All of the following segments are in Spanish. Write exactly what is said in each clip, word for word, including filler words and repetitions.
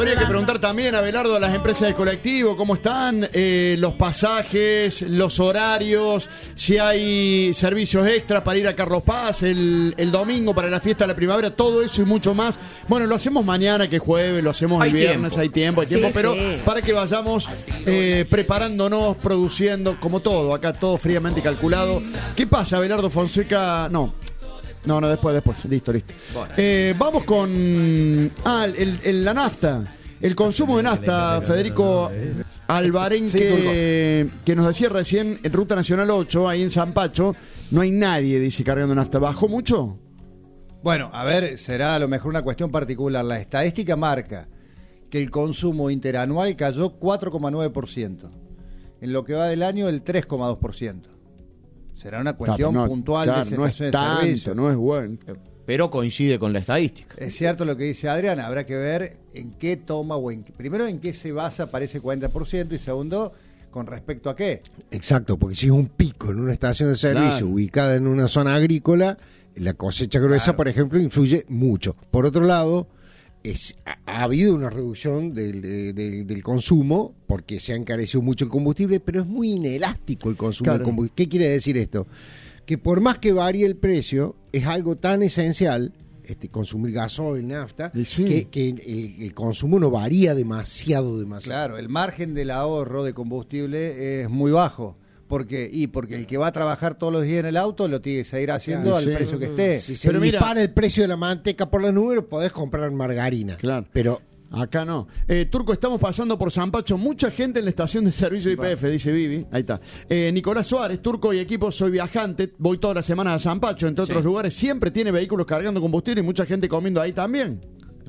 habría que preguntar también a Abelardo, a las empresas de colectivo, cómo están, eh, los pasajes, los horarios, si hay servicios extras para ir a Carlos Paz el, el domingo para la fiesta de la primavera, todo eso y mucho más. Bueno, lo hacemos mañana, que es jueves, lo hacemos el viernes, tiempo. hay tiempo, hay tiempo, sí, pero sí. para que vayamos eh, preparándonos, produciendo, como todo, acá todo fríamente calculado. ¿Qué pasa, Abelardo Fonseca? No. No, no, después, después. Listo, listo. Bueno. Eh, vamos con... Ah, el, el, la nafta. El consumo de nafta, Federico Albarén, sí, que, que nos decía recién en Ruta Nacional ocho, ahí en San Pacho, no hay nadie, dice, cargando nafta. ¿Bajó mucho? Bueno, a ver, será a lo mejor una cuestión particular. La estadística marca que el consumo interanual cayó cuatro coma nueve por ciento. En lo que va del año, el tres coma dos por ciento. Será una cuestión claro, no, puntual claro, de estación no es tanto, de servicio. No es bueno. Pero coincide con la estadística. Es cierto lo que dice Adrián, habrá que ver en qué toma o en primero en qué se basa para ese cuarenta por ciento y segundo, con respecto a qué. Exacto, porque si es un pico en una estación de servicio claro. ubicada en una zona agrícola, la cosecha gruesa, claro. por ejemplo, influye mucho. Por otro lado, Es, ha, ha habido una reducción del, de, de, del consumo porque se ha encarecido mucho el combustible, pero es muy inelástico el consumo claro. del combustible. ¿Qué quiere decir esto? Que por más que varíe el precio, es algo tan esencial, este, consumir gasoil, nafta, sí. que, que el, el consumo no varía demasiado, demasiado. Claro, el margen del ahorro de combustible es muy bajo. Porque y porque el que va a trabajar todos los días en el auto lo tiene que seguir haciendo claro, al sí. precio que esté. Si se pero dispara mira, el precio de la manteca por la nube, podés comprar margarina. Claro. Pero acá no. Eh, Turco, estamos pasando por San Pacho. Mucha gente en la estación de servicio de I P F, dice Vivi. Ahí está. Eh, Nicolás Suárez, Turco y equipo, soy viajante. Voy toda la semana a San Pacho, entre otros sí. lugares. Siempre tiene vehículos cargando combustible y mucha gente comiendo ahí también.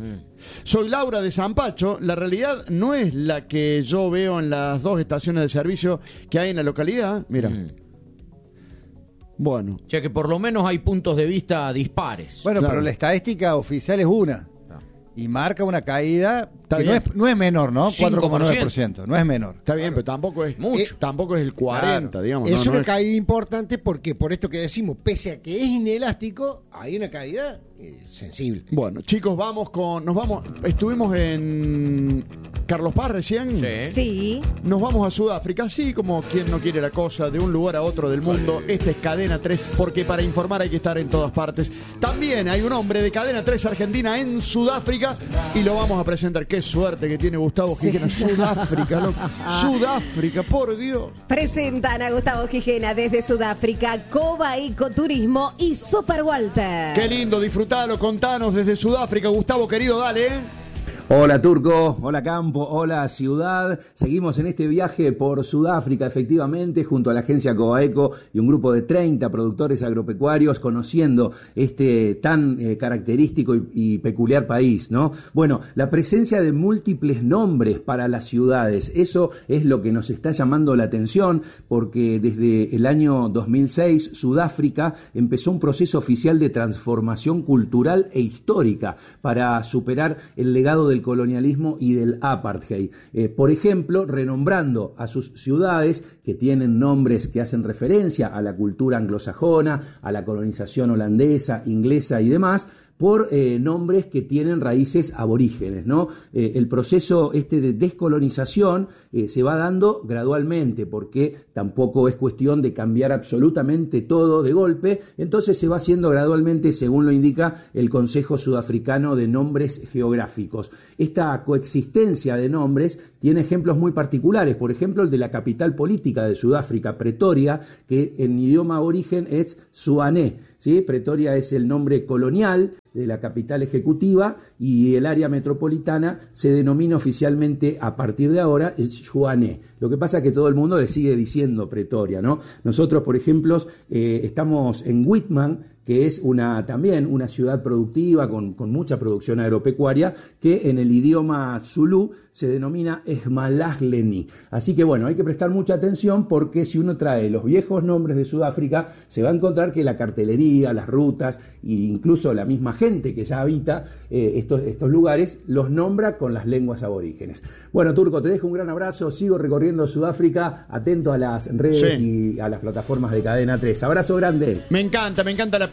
Soy Laura de San Pacho. La realidad no es la que yo veo en las dos estaciones de servicio que hay en la localidad. Mira. Mm. Bueno. O sea que por lo menos hay puntos de vista dispares. Bueno, claro. pero la estadística oficial es una. Y marca una caída que no es, no es menor, ¿no? cuatro coma nueve por ciento. No es menor. Está bien, pero tampoco es mucho. Eh, tampoco es el cuarenta, claro. digamos. Es no, una no caída es... importante porque por esto que decimos, pese a que es inelástico, hay una caída eh, sensible. Bueno, chicos, vamos con... Nos vamos... Estuvimos en Carlos Paz recién. Sí. sí. Nos vamos a Sudáfrica, así como quien no quiere la cosa, de un lugar a otro del mundo. Esta es Cadena tres, porque para informar hay que estar en todas partes. También hay un hombre de Cadena tres Argentina en Sudáfrica y lo vamos a presentar. Qué suerte que tiene Gustavo sí. Gijena. Sudáfrica, loco. Sudáfrica, por Dios. Presentan a Gustavo Gijena desde Sudáfrica, Coba Ecoturismo y Super Walter. Qué lindo, disfrutalo, contanos desde Sudáfrica. Gustavo, querido, dale, ¿eh? Hola Turco, hola Campo, hola Ciudad. Seguimos en este viaje por Sudáfrica, efectivamente, junto a la agencia Cobaeco y un grupo de treinta productores agropecuarios conociendo este tan eh, característico y, y peculiar país, ¿no? Bueno, la presencia de múltiples nombres para las ciudades, eso es lo que nos está llamando la atención, porque desde el año dos mil seis Sudáfrica empezó un proceso oficial de transformación cultural e histórica para superar el legado del colonialismo y del apartheid. Eh, por ejemplo, renombrando a sus ciudades que tienen nombres que hacen referencia a la cultura anglosajona, a la colonización holandesa, inglesa y demás, por eh, nombres que tienen raíces aborígenes, ¿no? Eh, el proceso este de descolonización eh, se va dando gradualmente, porque tampoco es cuestión de cambiar absolutamente todo de golpe, entonces se va haciendo gradualmente, según lo indica el Consejo Sudafricano de Nombres Geográficos. Esta coexistencia de nombres tiene ejemplos muy particulares, por ejemplo el de la capital política de Sudáfrica, Pretoria, que en idioma aborigen es Tshwane, ¿sí? Pretoria es el nombre colonial de la capital ejecutiva y el área metropolitana se denomina oficialmente a partir de ahora el Tshwane. Lo que pasa es que todo el mundo le sigue diciendo Pretoria, ¿no? Nosotros, por ejemplo, eh, estamos en Whitman, que es una también una ciudad productiva con, con mucha producción agropecuaria, que en el idioma zulú se denomina Esmalahleni. Así que bueno, hay que prestar mucha atención, porque si uno trae los viejos nombres de Sudáfrica, se va a encontrar que la cartelería, las rutas e incluso la misma gente que ya habita eh, estos, estos lugares los nombra con las lenguas aborígenes. Bueno, Turco, te dejo un gran abrazo, sigo recorriendo Sudáfrica, atento a las redes sí. y a las plataformas de Cadena tres. Abrazo grande. Me encanta, me encanta la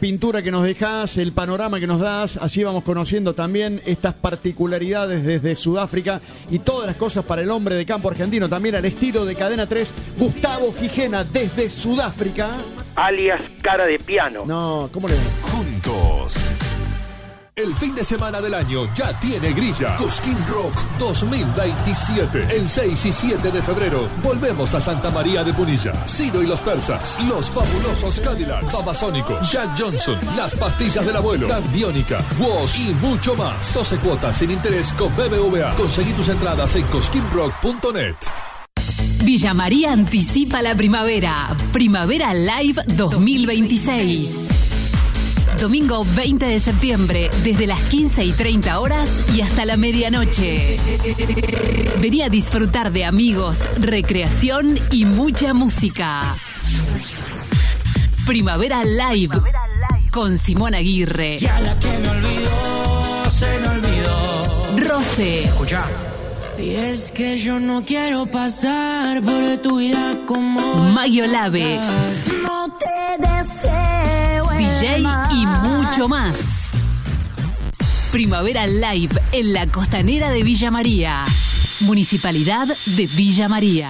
pintura que nos dejás, el panorama que nos das, así vamos conociendo también estas particularidades desde Sudáfrica y todas las cosas para el hombre de campo argentino, también al estilo de Cadena tres, Gustavo Gijena desde Sudáfrica. Alias Cara de Piano. No, ¿cómo le ven? Juntos. El fin de semana del año ya tiene grilla. Cosquín Rock dos mil veintisiete. El seis y siete de febrero volvemos a Santa María de Punilla. Ciro y los Persas, Los Fabulosos Cadillacs, Babasónicos, Jack Johnson, Las Pastillas del Abuelo, Tan Biónica, Woz y mucho más. doce cuotas sin interés con B B V A. Conseguí tus entradas en cosquín rock punto net. Villa María anticipa la primavera. Primavera Live dos mil veintiséis. Domingo veinte de septiembre, desde las quince y treinta horas y hasta la medianoche. Vení a disfrutar de amigos, recreación y mucha música. Primavera Live con Simón Aguirre. Ya la que me olvidó, se me olvidó. Rose. Escucha. Y es que yo no quiero pasar por tu vida como Mayo Lave. No te deseo. D J y mucho más. Primavera Live en la costanera de Villa María. Municipalidad de Villa María.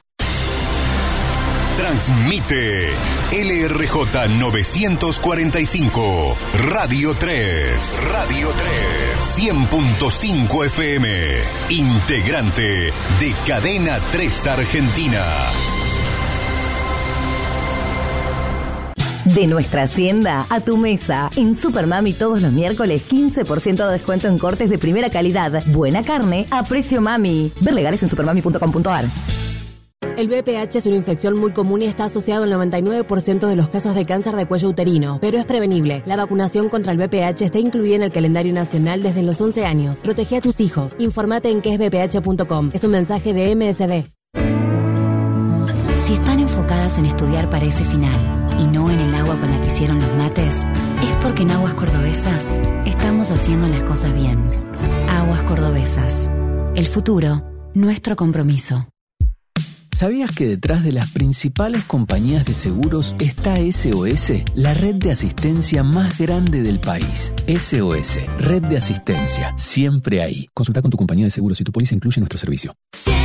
Transmite L R J novecientos cuarenta y cinco, Radio tres. Radio tres. cien punto cinco F M. Integrante de Cadena tres Argentina. De nuestra hacienda a tu mesa. En Supermami todos los miércoles quince por ciento de descuento en cortes de primera calidad. Buena carne a precio mami. Ver legales en supermami punto com punto a r. El B P H es una infección muy común y está asociado al noventa y nueve por ciento de los casos de cáncer de cuello uterino, pero es prevenible. La vacunación contra el B P H está incluida en el calendario nacional desde los once años. Protege a tus hijos. Infórmate en que es b p h punto com. Es un mensaje de M S D. Si están enfocadas en estudiar para ese final y no en el agua con la que hicieron los mates, es porque en Aguas Cordobesas estamos haciendo las cosas bien. Aguas Cordobesas. El futuro, nuestro compromiso. ¿Sabías que detrás de las principales compañías de seguros está S O S, la red de asistencia más grande del país? S O S, red de asistencia, siempre ahí. Consulta con tu compañía de seguros si tu póliza incluye nuestro servicio.